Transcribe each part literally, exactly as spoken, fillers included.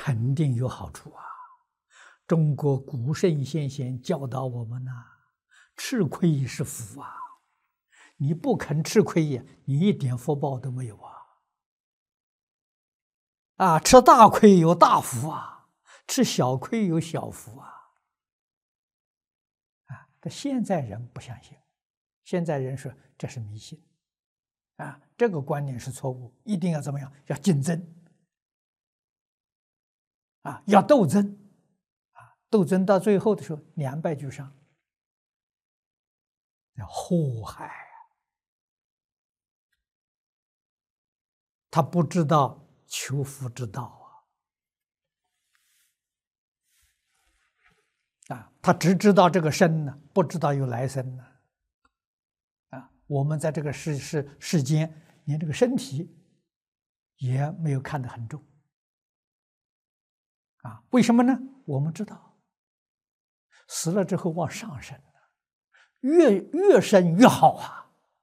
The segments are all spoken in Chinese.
肯定有好处啊！中国古圣先贤教导我们呐、啊，吃亏是福啊！你不肯吃亏呀，你一点福报都没有啊！啊，吃大亏有大福啊，吃小亏有小福啊！啊，但现在人不相信，现在人说这是迷信，啊，这个观念是错误，一定要怎么样？要竞争，啊，要斗争，啊，斗争到最后的时候，两败俱伤，要祸害啊！他不知道求福之道啊，啊，他只知道这个生呢，不知道有来生呢。啊，我们在这个世世世间，连这个身体也没有看得很重。啊，为什么呢？我们知道，死了之后往上升，越越升越好啊。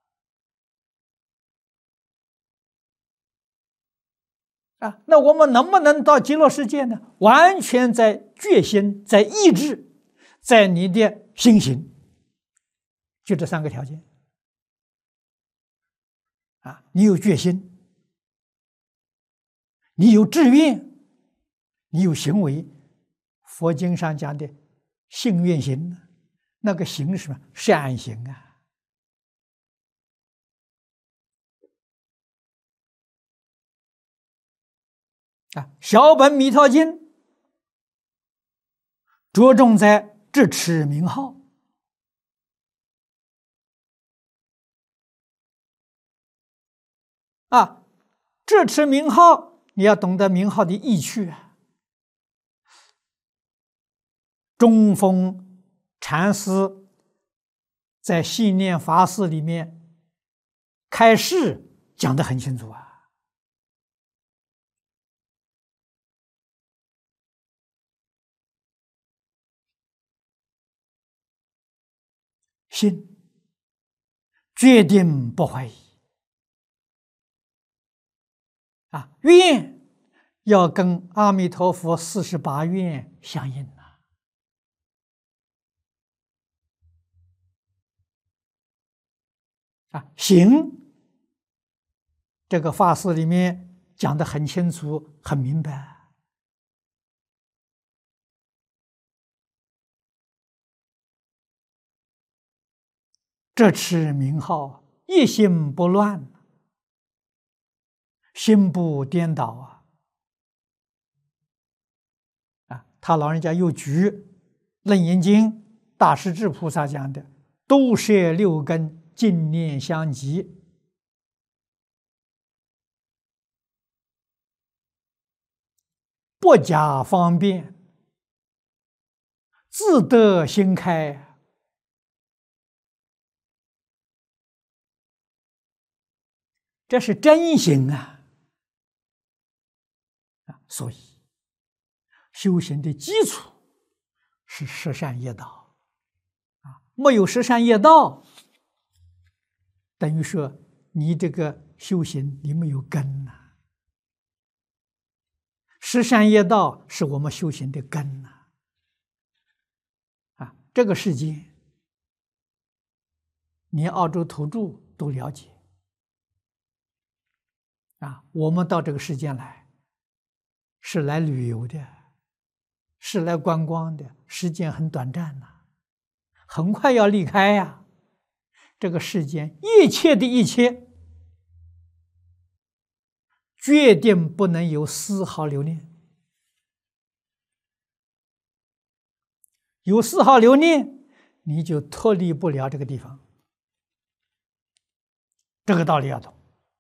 啊，那我们能不能到极乐世界呢？完全在决心，在意志，在你的心行，就这三个条件。啊，你有决心，你有志愿，你有行为。佛经上讲的信愿行，那个行是什么？善行啊。啊，小本弥陀经着重在智持名号。啊，智持名号，你要懂得名号的意趣啊。中峰禅师在信念法事里面开示讲得很清楚啊。信，决定不怀疑啊，愿要跟阿弥陀佛四十八愿相应啊。啊，行，这个法事里面讲得很清楚，很明白。这持名号，一心不乱，心不颠倒啊！啊，他老人家又举《楞严经》大势至菩萨讲的“都摄六根，净念相继”，不假方便，自得心开。这是真行啊！啊，所以修行的基础是十善业道啊，没有十善业道，等于说你这个修行你没有根呐、啊。十善业道是我们修行的根呐、啊。啊，这个世界连澳洲土著都了解。啊，我们到这个世间来，是来旅游的，是来观光的，时间很短暂呐、啊，很快要离开呀、啊。这个世间一切的一切，决定不能有丝毫留念。有丝毫留念，你就脱离不了这个地方。这个道理要懂。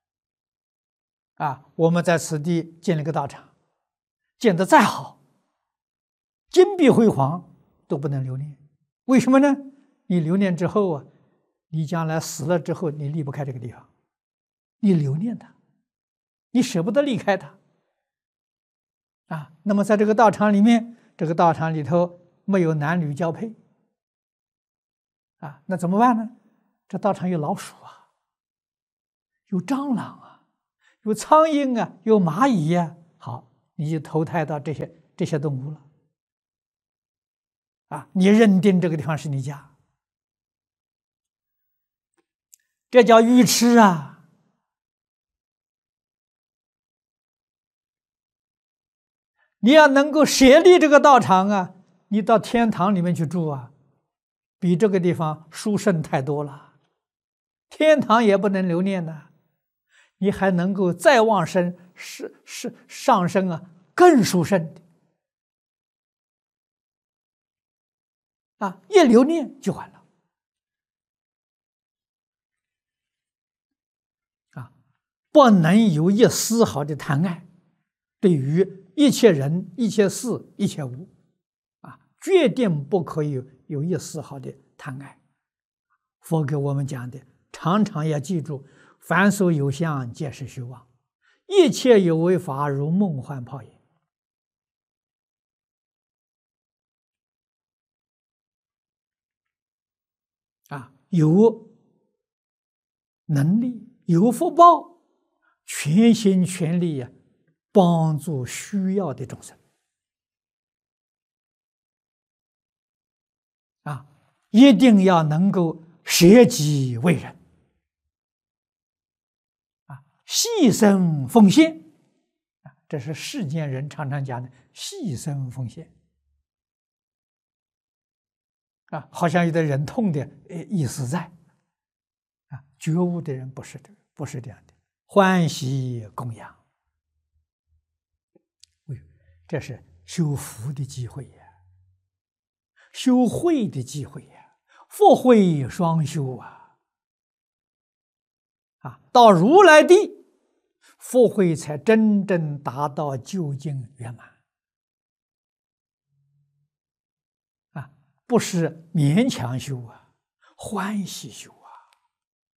啊，我们在此地建了个道场，建得再好，金碧辉煌都不能留念。为什么呢？你留念之后啊，你将来死了之后，你离不开这个地方，你留念它，你舍不得离开它。啊，那么在这个道场里面，这个道场里头没有男女交配，啊，那怎么办呢？这道场有老鼠啊，有蟑螂啊，有苍蝇啊，有蚂蚁呀、啊。好， 你就投胎到这些这些动物了。啊，你认定这个地方是你家，这叫愚痴啊！你要能够舍立这个道场啊，你到天堂里面去住啊，比这个地方殊胜太多了。天堂也不能留念呢，你还能够再往生，是是上升啊，更殊胜的啊！一留念就完了啊，不能有一丝毫的贪爱，对于一切人、一切事、一切物啊，决定不可以有一丝毫的贪爱。佛给我们讲的，常常要记住：凡所有相，皆是虚妄；一切有为法，如梦幻泡影。啊，有能力、有福报，全心全力呀、啊，帮助需要的众生。啊，一定要能够舍己为人。牺牲奉献，啊，这是世间人常常讲的牺牲奉献，啊，好像有点忍痛的意思在，啊，觉悟的人不是的，不是这样的，欢喜供养，这是修福的机会呀，修慧的机会呀，福慧双修啊，啊，到如来地。福慧才真正达到究竟圆满啊，不是勉强修啊，欢喜修